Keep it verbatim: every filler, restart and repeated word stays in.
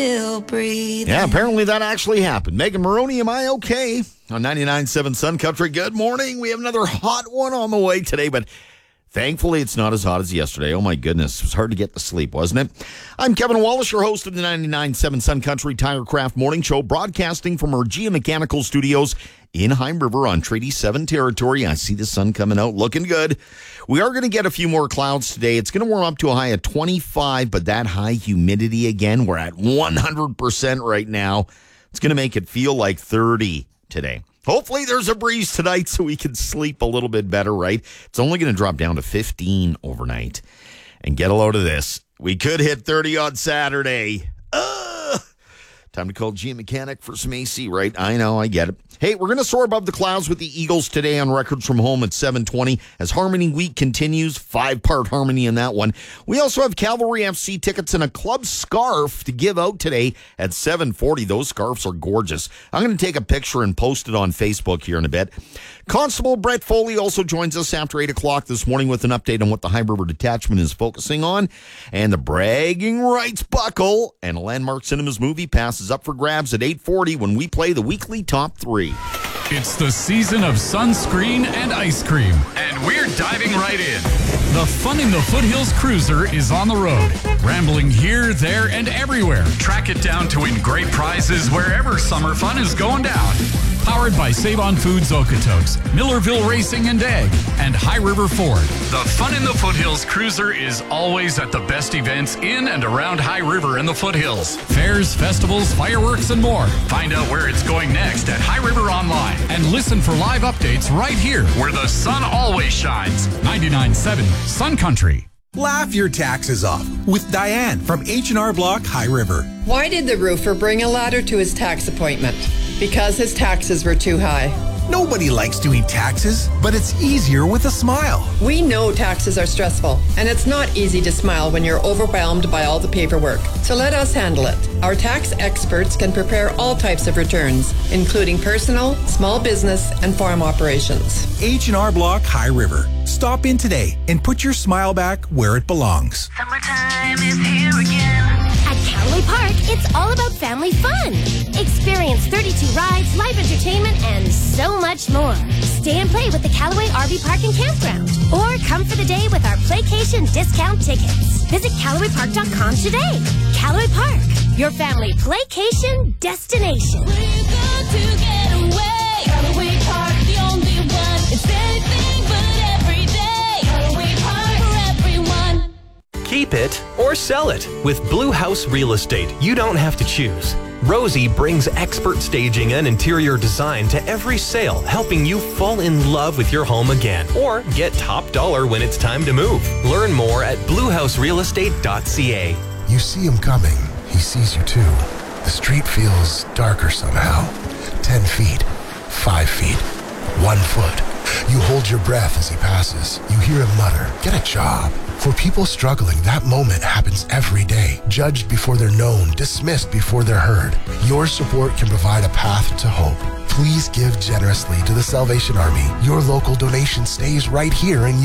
Still breathing. Yeah, apparently that actually happened. Megan Maroney, am I okay? On ninety-nine point seven Sun Country. Good morning. We have another hot one on the way today, but thankfully it's not as hot as yesterday. Oh, my goodness. It was hard to get to sleep, wasn't it? I'm Kevin Wallace, your host of the ninety-nine point seven Sun Country Tirecraft Morning Show, broadcasting from our Gia Mechanical Studios in High River on Treaty seven territory. I see the sun coming out, looking good. We are going to get a few more clouds today. It's going to warm up to a high of twenty-five, but that high humidity again, we're at one hundred percent right now. It's going to make it feel like thirty today. Hopefully there's a breeze tonight so we can sleep a little bit better, right? It's only going to drop down to fifteen overnight. And get a load of this. We could hit thirty on Saturday. Uh, time to call Gia Mechanic for some A C, right? I know, I get it. Hey, we're going to soar above the clouds with the Eagles today on Records from Home at seven twenty as Harmony Week continues. Five-part harmony in that one. We also have Cavalry F C tickets and a club scarf to give out today at seven forty. Those scarves are gorgeous. I'm going to take a picture and post it on Facebook here in a bit. Constable Brett Foley also joins us after eight o'clock this morning with an update on what the High River Detachment is focusing on. And the bragging rights buckle and a Landmark Cinemas movie pass is up for grabs at eight forty when we play the weekly top three. It's the season of sunscreen and ice cream, and we're diving right in. The Fun in the Foothills Cruiser is on the road, rambling here, there, and everywhere. Track it down to win great prizes wherever summer fun is going down. Powered by Save-On Foods Okotoks, Millerville Racing and Ag, and High River Ford. The Fun in the Foothills Cruiser is always at the best events in and around High River and the Foothills. Fairs, festivals, fireworks, and more. Find out where it's going next at High River Online. And listen for live updates right here, where the sun always shines. ninety-nine point seven Sun Country. Laugh your taxes off with Diane from H and R Block High River. Why did the roofer bring a ladder to his tax appointment? Because his taxes were too high. Nobody likes doing taxes, but it's easier with a smile. We know taxes are stressful, and it's not easy to smile when you're overwhelmed by all the paperwork. So let us handle it. Our tax experts can prepare all types of returns, including personal, small business, and farm operations. H and R Block High River. Stop in today and put your smile back where it belongs. Summertime is here again. At Callaway Park, it's all about family fun. Experience thirty-two rides, live entertainment, and so much more. Stay and play with the Callaway R V Park and Campground. Or come for the day with our Playcation discount tickets. Visit Callaway Park dot com today. Callaway Park, your family playcation destination. We're going to get away. Callaway Park, the only one. It's anything but every day. Callaway Park for everyone. Keep it or sell it. With Blue House Real Estate, you don't have to choose. Rosie brings expert staging and interior design to every sale, helping you fall in love with your home again or get top dollar when it's time to move. Learn more at blue house real estate dot c a. You see him coming. He sees you too. The street feels darker somehow. Ten feet. Five feet. One foot. You hold your breath as he passes. You hear him mutter, "Get a job." For people struggling, that moment happens every day. Judged before they're known, dismissed before they're heard. Your support can provide a path to hope. Please give generously to the Salvation Army. Your local donation stays right here in